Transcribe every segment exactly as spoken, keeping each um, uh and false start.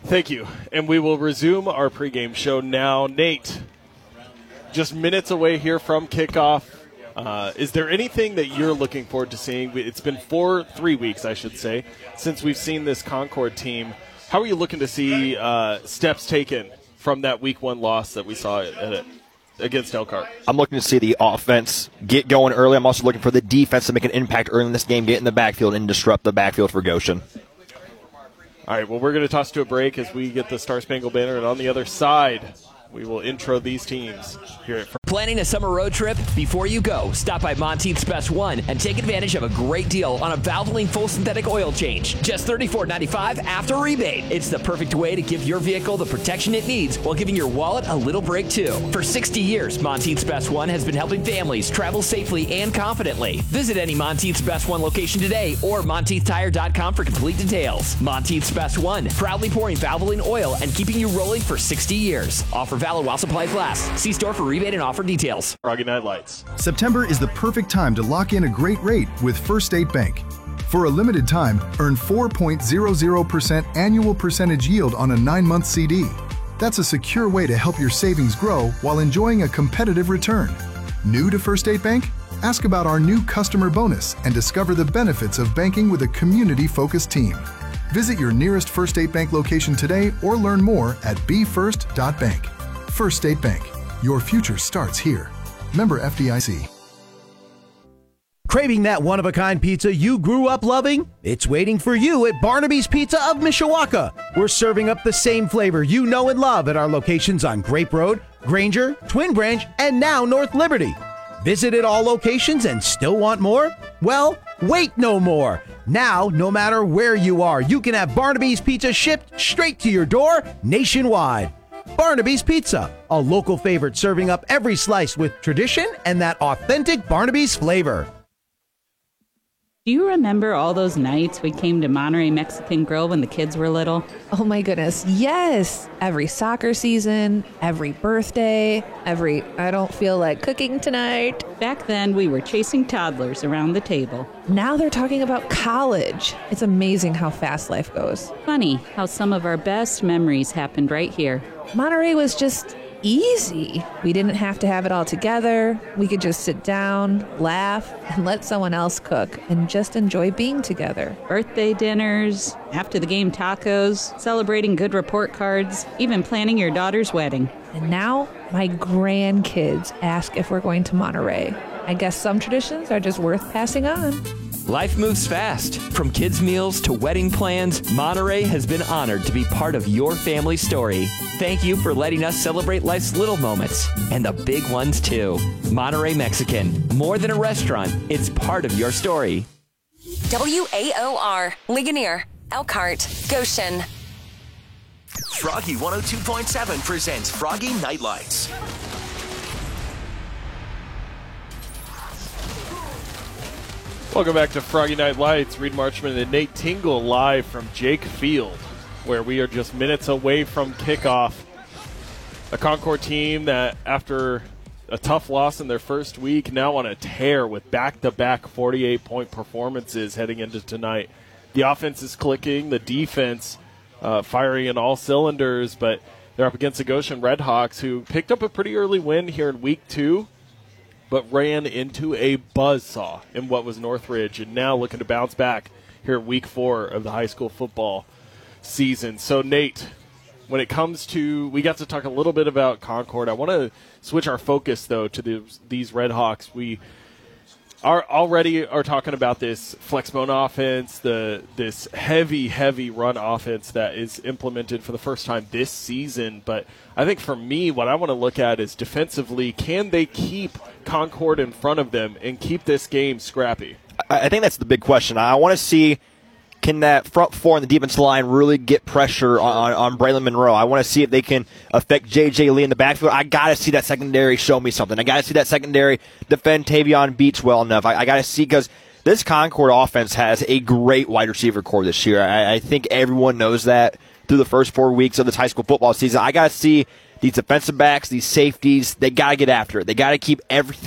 Thank you. And we will resume our pregame show now. Nate, just minutes away here from kickoff. Uh, is there anything that you're looking forward to seeing? It's been four, three weeks, I should say, since we've seen this Concord team. How are you looking to see uh, steps taken from that week one loss that we saw at, at, against Elkhart? I'm looking to see the offense get going early. I'm also looking for the defense to make an impact early in this game, get in the backfield, and disrupt the backfield for Goshen. All right, well, we're going to toss to a break as we get the Star Spangled Banner, and on the other side, we will intro these teams here at Planning a summer road trip? Before you go, stop by Monteith's Best One and take advantage of a great deal on a Valvoline full synthetic oil change. Just thirty-four ninety-five after rebate. It's the perfect way to give your vehicle the protection it needs while giving your wallet a little break too. For sixty years, Monteith's Best One has been helping families travel safely and confidently. Visit any Monteith's Best One location today or Monteith Tire dot com for complete details. Monteith's Best One, proudly pouring Valvoline oil and keeping you rolling for sixty years. Offer valid while supplies last. See store for rebate and offer details. Froggy Night Lights. September is the perfect time to lock in a great rate with First State Bank. For a limited time, earn four point zero zero percent annual percentage yield on a nine-month C D. That's a secure way to help your savings grow while enjoying a competitive return. New to First State Bank? Ask about our new customer bonus and discover the benefits of banking with a community-focused team. Visit your nearest First State Bank location today or learn more at b first dot bank. First State Bank. Your future starts here. Member F D I C. Craving that one-of-a-kind pizza you grew up loving? It's waiting for you at Barnaby's Pizza of Mishawaka. We're serving up the same flavor you know and love at our locations on Grape Road, Granger, Twin Branch, and now North Liberty. Visited all locations and still want more? Well, wait no more. Now, no matter where you are, you can have Barnaby's Pizza shipped straight to your door nationwide. Barnaby's Pizza, a local favorite serving up every slice with tradition and that authentic Barnaby's flavor. Do you remember all those nights we came to Monterey Mexican Grill when the kids were little? Oh my goodness, yes! Every soccer season, every birthday, every I don't feel like cooking tonight. Back then, we were chasing toddlers around the table. Now they're talking about college. It's amazing how fast life goes. Funny how some of our best memories happened right here. Monterey was just easy. We didn't have to have it all together. We could just sit down, laugh, and let someone else cook and just enjoy being together. Birthday dinners, after the game tacos, celebrating good report cards, even planning your daughter's wedding. And now my grandkids ask if we're going to Monterey. I guess some traditions are just worth passing on. Life moves fast. From kids' meals to wedding plans, Monterey has been honored to be part of your family story. Thank you for letting us celebrate life's little moments and the big ones too. Monterey Mexican, more than a restaurant, it's part of your story. W A O R, Ligonier, Elkhart, Goshen. Froggy one oh two point seven presents Froggy Night Lights. Welcome back to Froggy Night Lights. Reed Marchman and Nate Tingle live from Jake Field, where we are just minutes away from kickoff. A Concord team that, after a tough loss in their first week, now on a tear with back-to-back forty-eight point performances heading into tonight. The offense is clicking, the defense uh, firing in all cylinders, but they're up against the Goshen Redhawks, who picked up a pretty early win here in week two, but ran into a buzzsaw in what was Northridge, and now looking to bounce back here in week four of the high school football season. So, Nate, when it comes to, we got to talk a little bit about Concord. I want to switch our focus, though, to the, these Redhawks. We are already are talking about this flexbone offense, the this heavy, heavy run offense that is implemented for the first time this season. But I think for me, what I want to look at is defensively, can they keep Concord in front of them and keep this game scrappy? I think that's the big question. I want to see, can that front four and the defensive line really get pressure on, on Braylon Monroe? I want to see if they can affect J J Lee in the backfield. I got to see that secondary show me something. I got to see that secondary defend Tavion Beach well enough. I, I got to see, because this Concord offense has a great wide receiver core this year. I, I think everyone knows that through the first four weeks of this high school football season. I got to see these defensive backs, these safeties, they got to get after it. They got to keep everything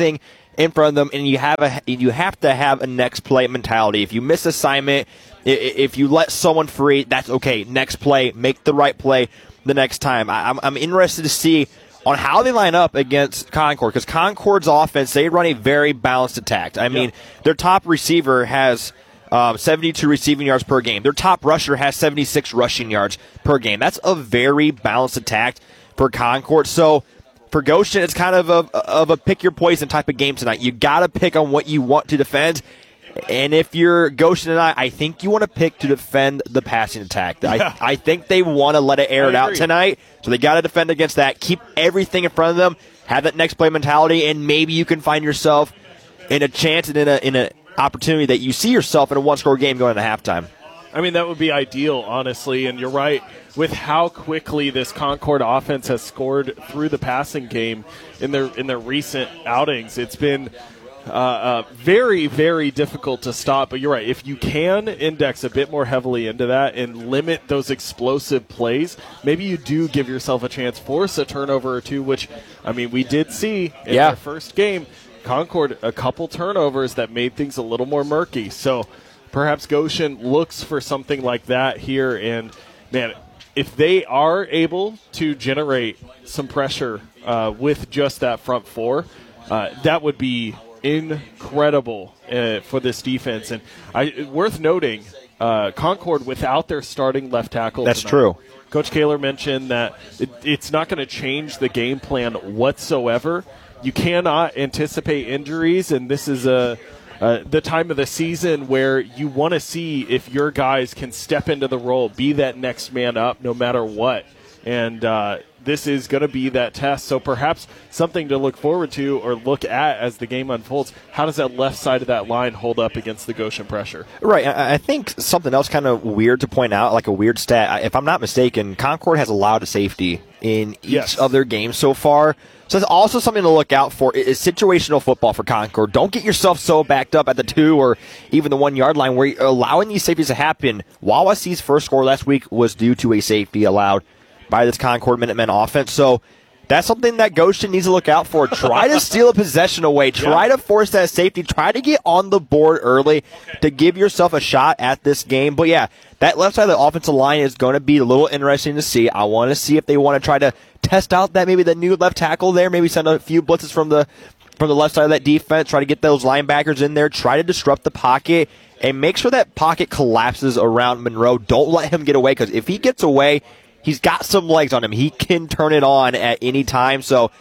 in front of them, and you have a you have to have a next play mentality. If you miss assignment, if you let someone free, that's okay. Next play, make the right play the next time. I'm I'm interested to see on how they line up against Concord, because Concord's offense, they run a very balanced attack. I mean, yeah. their top receiver has um, seventy-two receiving yards per game. Their top rusher has seventy-six rushing yards per game. That's a very balanced attack for Concord. So for Goshen, it's kind of a, of a pick your poison type of game tonight. You got to pick on what you want to defend. And if you're Goshen and I, I think you want to pick to defend the passing attack. Yeah. I, I think they want to let it air I it agree. out tonight, so they got to defend against that. Keep everything in front of them. Have that next play mentality, and maybe you can find yourself in a chance and in a in an opportunity that you see yourself in a one-score game going into halftime. I mean, that would be ideal, honestly, and you're right. With how quickly this Concord offense has scored through the passing game in their in their recent outings, it's been uh, uh, very, very difficult to stop. But you're right. If you can index a bit more heavily into that and limit those explosive plays, maybe you do give yourself a chance, force a turnover or two, which, I mean, we did see in yeah. their first game. Concord, a couple turnovers that made things a little more murky. So perhaps Goshen looks for something like that here. And, man, if they are able to generate some pressure uh, with just that front four, uh, that would be incredible uh, for this defense. And I, worth noting, uh, Concord without their starting left tackle. That's tonight. true. Coach Kaler mentioned that it, it's not going to change the game plan whatsoever. You cannot anticipate injuries, and this is a uh, the time of the season where you want to see if your guys can step into the role, be that next man up no matter what. And uh, this is going to be that test. So perhaps something to look forward to or look at as the game unfolds. How does that left side of that line hold up against the Goshen pressure? Right. I think something else kind of weird to point out, like a weird stat. If I'm not mistaken, Concord has allowed a safety in each yes. of their games so far. So it's also something to look out for is situational football for Concord. Don't get yourself so backed up at the two or even the one-yard line where you're allowing these safeties to happen. Wawassee's first score last week was due to a safety allowed by this Concord Minutemen offense. So that's something that Goshen needs to look out for. Try to steal a possession away. Try yeah. to force that safety. Try to get on the board early to give yourself a shot at this game. But, yeah, that left side of the offensive line is going to be a little interesting to see. I want to see if they want to try to test out that maybe the new left tackle there, maybe send a few blitzes from the from the left side of that defense, try to get those linebackers in there, try to disrupt the pocket, and make sure that pocket collapses around Monroe. Don't let him get away, because if he gets away, he's got some legs on him. He can turn it on at any time. So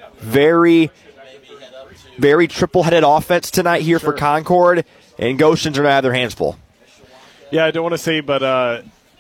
very, very triple-headed offense tonight here sure. for Concord, and Goshen's going to have their hands full. Yeah, I don't want to say, but uh,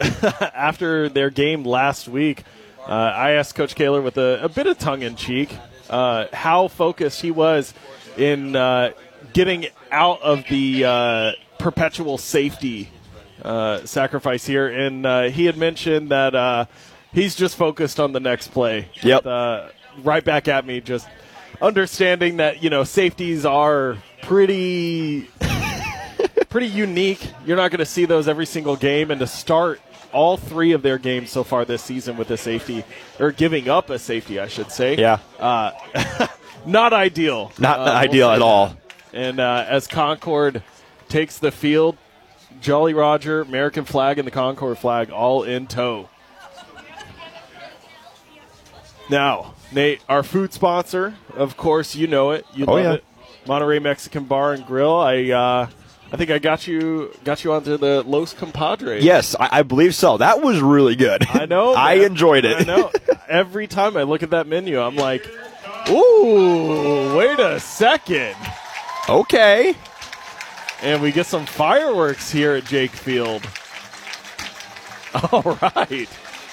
after their game last week, uh, I asked Coach Kaler with a, a bit of tongue-in-cheek uh, how focused he was in uh, getting out of the uh, perpetual safety Uh, sacrifice here, and uh, he had mentioned that uh, he's just focused on the next play. Yep. Uh, right back at me, just understanding that, you know, safeties are pretty pretty unique. You're not going to see those every single game, and to start all three of their games so far this season with a safety, or giving up a safety, I should say. Yeah. Uh, not ideal. Not uh, ideal we'll at all. That. And uh, as Concord takes the field, Jolly Roger, American flag, and the Concord flag all in tow. Now, Nate, our food sponsor, of course, you know it. You oh, love yeah. it. Monterey Mexican Bar and Grill. I uh, I think I got you got you onto the Los Compadres. Yes, I, I believe so. That was really good. I know. I enjoyed it. I know. Every time I look at that menu, I'm like, ooh, wait a second. Okay. And we get some fireworks here at Jake Field. All right.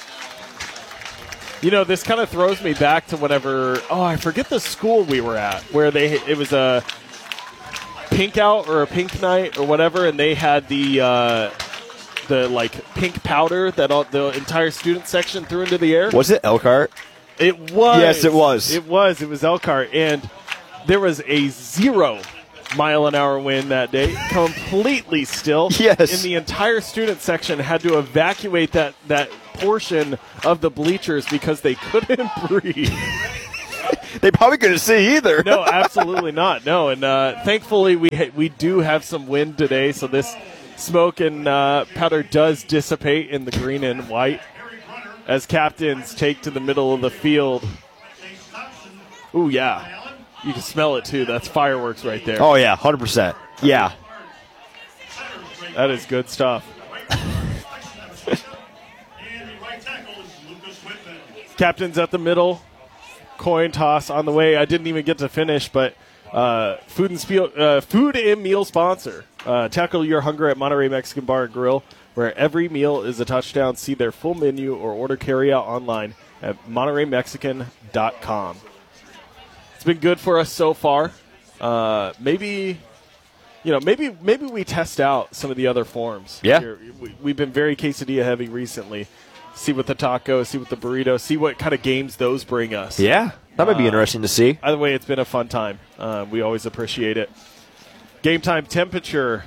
You know, this kind of throws me back to whenever, oh, I forget the school we were at, where they it was a pink out or a pink night or whatever, and they had the, uh, the like, pink powder that all, the entire student section threw into the air. Was it Elkhart? It was. Yes, it was. It was. It was Elkhart. And there was a zero mile an hour wind that day, completely still. Yes. And the entire student section had to evacuate that, that portion of the bleachers because they couldn't breathe. they probably couldn't see either. No, absolutely not. No, and uh, thankfully we ha- we do have some wind today, so this smoke and uh, powder does dissipate in the green and white as captains take to the middle of the field. Ooh, yeah. You can smell it, too. That's fireworks right there. Oh, yeah, one hundred percent. Yeah. That is good stuff. Captains at the middle. Coin toss on the way. I didn't even get to finish, but uh, food and spiel, uh, food and meal sponsor. Uh, tackle your hunger at Monterey Mexican Bar and Grill, where every meal is a touchdown. See their full menu or order carryout online at monterey mexican dot com. It's been good for us so far. Uh, maybe, you know, maybe maybe we test out some of the other forms. Yeah. Here. We, we've been very quesadilla heavy recently. See what the tacos, see what the burrito, see what kind of games those bring us. Yeah, that might be Uh, interesting to see. Either way, it's been a fun time. Uh, we always appreciate it. Game time temperature.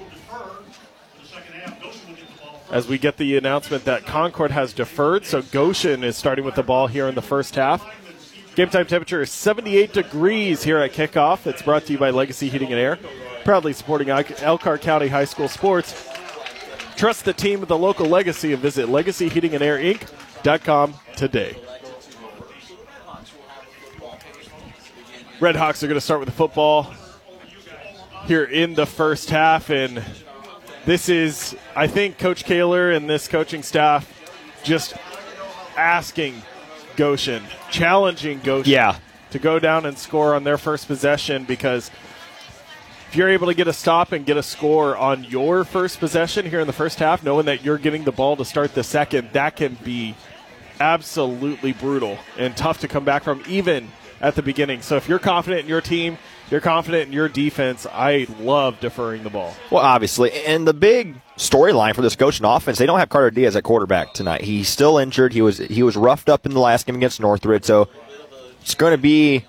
As we get the announcement that Concord has deferred, so Goshen is starting with the ball here in the first half. Game time temperature is seventy-eight degrees here at kickoff. It's brought to you by Legacy Heating and Air, proudly supporting Elkhart County High School sports. Trust the team with the local legacy and visit legacy heating and air inc dot com today. Red Hawks are going to start with the football here in the first half, and this is, I think, Coach Kaler and this coaching staff just asking Goshen, challenging Goshen Yeah. to go down and score on their first possession, because if you're able to get a stop and get a score on your first possession here in the first half, knowing that you're getting the ball to start the second, that can be absolutely brutal and tough to come back from even at the beginning. So if you're confident in your team, you're confident in your defense, I love deferring the ball. Well, obviously. And the big storyline for this Goshen offense, they don't have Carter Diaz at quarterback tonight. He's still injured. He was he was roughed up in the last game against Northridge. So it's going to be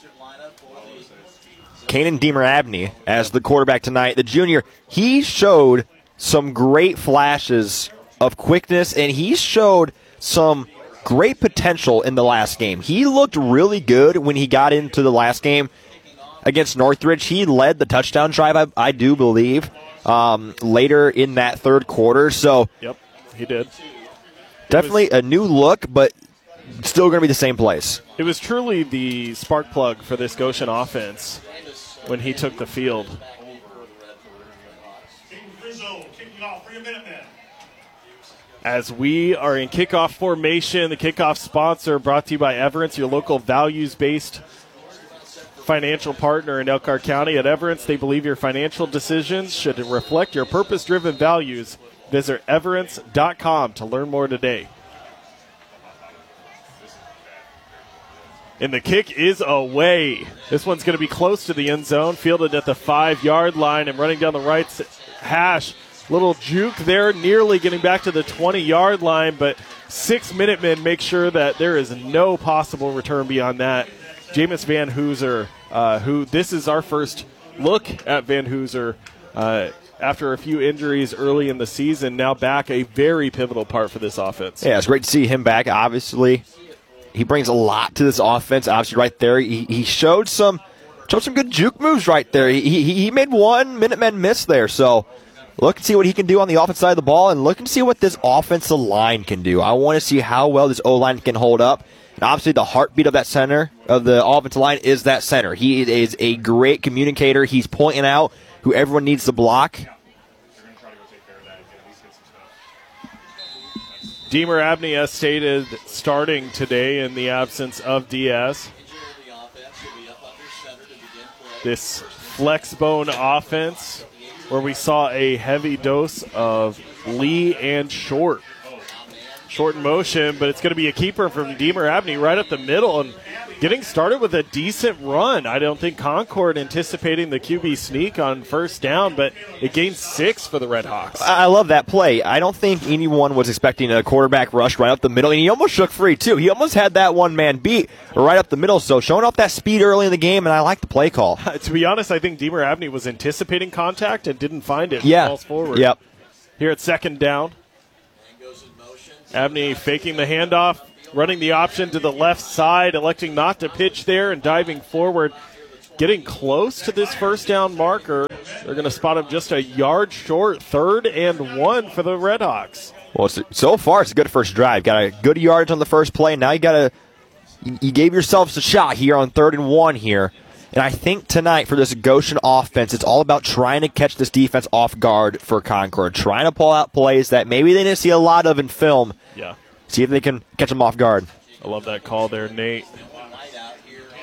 Kanan Deemer Abney as the quarterback tonight. The junior, he showed some great flashes of quickness, and he showed some great potential in the last game. He looked really good when he got into the last game against Northridge. He led the touchdown drive, I, I do believe, um, later in that third quarter. So Yep, he did. definitely a new look, but still going to be the same place. It was truly the spark plug for this Goshen offense when he took the field. As we are in kickoff formation, the kickoff sponsor brought to you by Everence, your local values-based financial partner in Elkhart County. At Everence, they believe your financial decisions should reflect your purpose-driven values. Visit everence dot com to learn more today. And the kick is away. This one's going to be close to the end zone, fielded at the five-yard line and running down the right hash. Little juke there, nearly getting back to the twenty-yard line, but six Minutemen make sure that there is no possible return beyond that. Jameis Van Hooser, uh, who this is our first look at Van Hooser uh, after a few injuries early in the season, now back, a very pivotal part for this offense. Yeah, it's great to see him back, obviously. He brings a lot to this offense, obviously, right there. He, he showed some showed some good juke moves right there. He, he, he made one Minutemen miss there, so look and see what he can do on the offensive side of the ball, and look and see what this offensive line can do. I want to see how well this O-line can hold up. And obviously, the heartbeat of that center, of the offensive line, is that center. He is a great communicator. He's pointing out who everyone needs to block. Deemer Abney, as stated, starting today in the absence of Diaz. This flex bone offense where we saw a heavy dose of Lee and Short. Short in motion, but it's going to be a keeper from Deemer Abney right up the middle and getting started with a decent run. I don't think Concord anticipating the Q B sneak on first down, but it gained six for the Red Hawks. I love that play. I don't think anyone was expecting a quarterback rush right up the middle, and he almost shook free, too. He almost had that one-man beat right up the middle, so showing off that speed early in the game, and I like the play call. To be honest, I think Deemer Abney was anticipating contact and didn't find it. Yeah. Falls forward. Yep. Here at second down. Abney faking the handoff, running the option to the left side, electing not to pitch there and diving forward. Getting close to this first down marker. They're going to spot him just a yard short, third and one for the Redhawks. Well, it's, so far it's a good first drive. Got a good yardage on the first play. Now you got to you, you gave yourselves a shot here on third and one here. And I think tonight for this Goshen offense, it's all about trying to catch this defense off guard for Concord, trying to pull out plays that maybe they didn't see a lot of in film. Yeah. See if they can catch them off guard. I love that call there, Nate.